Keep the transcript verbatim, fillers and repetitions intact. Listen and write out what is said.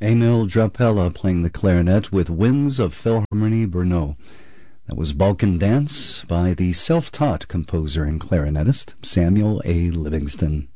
Emil Drapella playing the clarinet with Winds of Philharmonie Brno. That was Balkan Dance by the self-taught composer and clarinetist Samuel A. Livingston.